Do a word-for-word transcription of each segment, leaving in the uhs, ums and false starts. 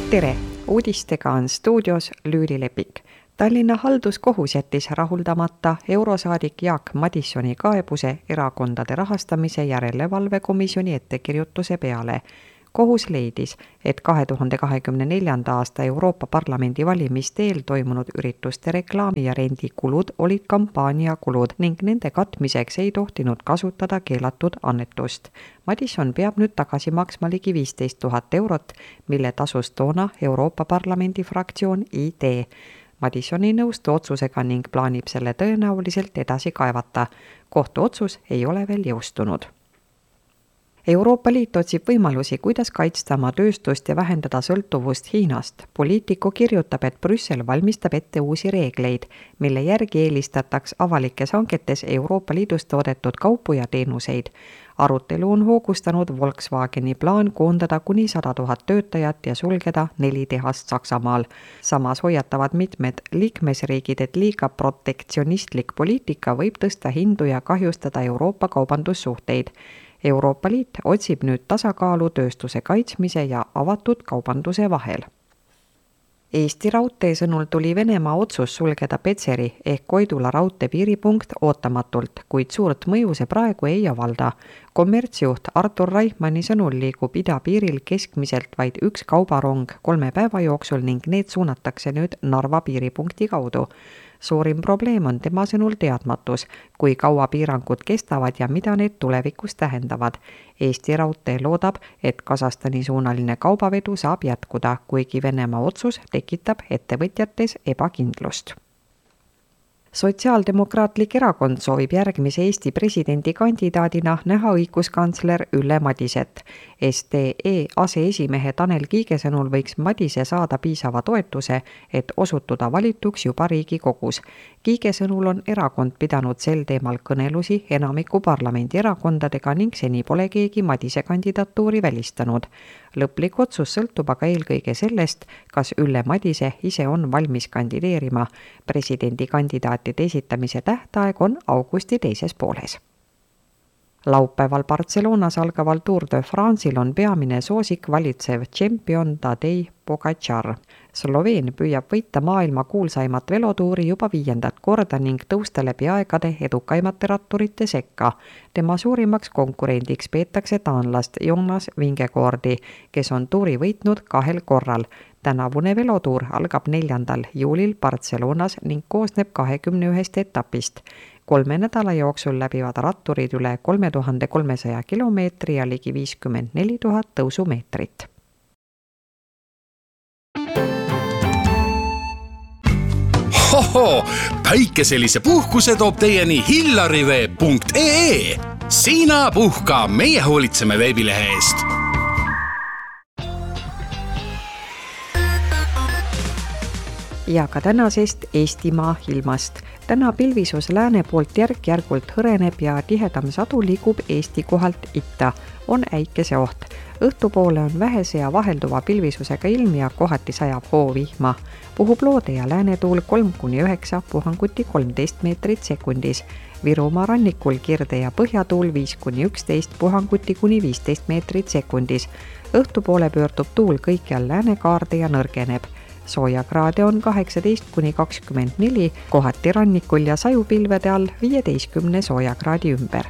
Tere! Uudistega on stuudios Lüüli Lepik. Tallinna halduskohus jättis rahuldamata eurosaadik Jaak Madissoni kaebuse erakondade rahastamise järelevalvekomisjoni ettekirjutuse peale. Kohus leidis, et kahe tuhande kahekümne neljanda aasta Euroopa Parlamendi valimiste eel toimunud ürituste reklaami ja rendikulud olid kampaaniakulud ning nende katmiseks ei tohtinud kasutada keelatud annetust. Madisson peab nüüd tagasi maksma ligi viisteist tuhat eurot, mille tasus toona Euroopa Parlamendi fraktsioon I D. Madisson ei nõustu otsusega ning plaanib selle tõenäoliselt edasi kaevata. Kohtuotsus ei ole veel jõustunud. Euroopa Liit otsib võimalusi, kuidas kaitsta oma tööstust ja vähendada sõltuvust Hiinast. Poliitiku kirjutab, et Brüssel valmistab ette uusi reegleid, mille järgi eelistataks avalikes hangetes Euroopa Liidus toodetud kaupu ja teenuseid. Arutelu on hoogustanud Volkswageni plaan koondada kuni sada tuhat töötajat ja sulgeda neli tehast Saksamaal. Samas hoiatavad mitmed liikmesriigid, et liiga protektsionistlik poliitika võib tõsta hindu ja kahjustada Euroopa kaubandussuhteid. Euroopa Liit otsib nüüd tasakaalu tööstuse kaitsmise ja avatud kaubanduse vahel. Eesti Raudtee sõnul tuli Venemaa otsus sulgeda Petseri ehk Koidula raudtee piiripunkt ootamatult, kuid suurt mõju see praegu ei avalda. Kommertsjuht Artur Reichmanni sõnul liigub idapiiril keskmiselt vaid üks kaubarong kolme päeva jooksul ning need suunatakse nüüd Narva piiripunkti kaudu. Suurim probleem on tema sõnul teadmatus, kui kaua piirangud kestavad ja mida need tulevikus tähendavad. Eesti Raudtee loodab, et Kasahstani suunaline kaubavedu saab jätkuda, kuigi Venemaa otsus tekitab ettevõtjates ebakindlust. Sotsiaaldemokraatlik erakond soovib järgmise Eesti presidendi kandidaadina näha õiguskantsler Ülle Madiset. S D E aseesimehe Tanel Kiige sõnul võiks Madise saada piisava toetuse, et osutuda valituks juba Riigikogus. Kiige sõnul on erakond pidanud sel teemal kõnelusi enamiku parlamendi erakondadega ning seni pole keegi Madise kandidatuuri välistanud. Lõplik otsus sõltub aga eelkõige sellest, kas Ülle Madise ise on valmis kandideerima. Presidendi kandidaatide esitamise tähtaeg on augusti teises pooles. Laupäeval Barcelonas algaval Tour de France'il on peamine soosik valitsev tšempion Tadej Pogačar. Sloveen püüab võita maailma kuulsaimat velotuuri juba viiendat korda ning tõusta läbi aegade edukaimate ratturite sekka. Tema suurimaks konkurendiks peetakse taanlast Jonas Vingegaardi, kes on tuuri võitnud kahel korral. Tänavune velotuur algab neljandal juulil Barcelonas ning koosneb kahekümne ühest etapist. Kolme nädala jooksul läbivad ratturid üle kolme tuhande kolmesaja kilomeetri ja ligi viiskümmend neli tuhat tõusumeetrit. Hoho, päikeselise puhkuse toob teieni hillarivee punkt ee. Sina puhka, meie hoolitseme veebilehe eest. Ja ka tänasest Eestimaa ilmast. Täna pilvisus lääne poolt järk-järgult hõreneb ja tihedam sadu liigub Eesti kohalt itta. On äikese oht. Õhtupoole on vähese ja vahelduva pilvisusega ilm ja kohati sajab hoovihma. Puhub loode ja läänetuul kolm kuni üheksa, puhanguti kolmteist meetrit sekundis. Virumaa rannikul kirde ja põhjatuul viis kuni üksteist, puhanguti kuni viisteist meetrit sekundis. Õhtupoole pöördub tuul kõikjal läänekaarde ja nõrgeneb. Soojakraade on kaheksateist kuni kakskümmend neli, kohati rannikul ja sajupilvede all viieteistkümne soojakraadi ümber.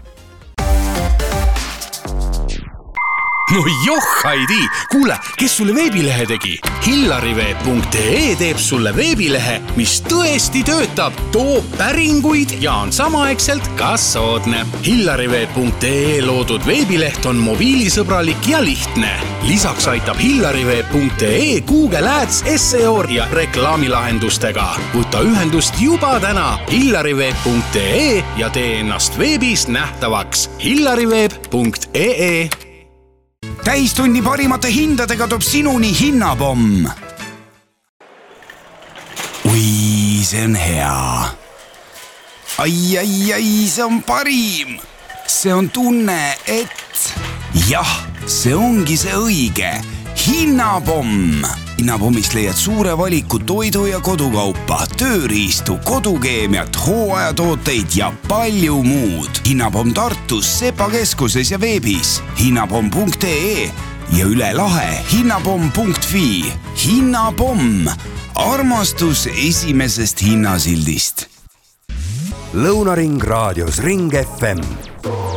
No joh, Heidi! Kuule, kes sulle veebilehe tegi? hillarivee punkt ee teeb sulle veebilehe, mis tõesti töötab, toob päringuid ja on samaaegselt ka soodne. hillarivee punkt ee loodud veebileht on mobiilisõbralik ja lihtne. Lisaks aitab hillarivee punkt ee Google Ads, S E O ja reklaamilahendustega. Võta ühendust juba täna hillarivee punkt ee ja tee ennast veebis nähtavaks. hillarivee punkt ee. Täistunni parimate hindadega toob sinuni Hinnapomm. Ui, see on hea. Ai, ai, ai, see on parim. See on tunne, et jah, see ongi see õige. Hinnapomm. Hinnapommist leiad suure valiku toidu ja kodukaupa, tööriistu, kodukeemiat, hooajatooteid ja palju muud. Hinnapomm Tartus, Sepa keskuses ja veebis hinnapomm punkt ee ja üle lahe hinnapomm punkt fi. Hinnapomm, armastus esimesest hinnasildist. Lõunaring raadios Ring F M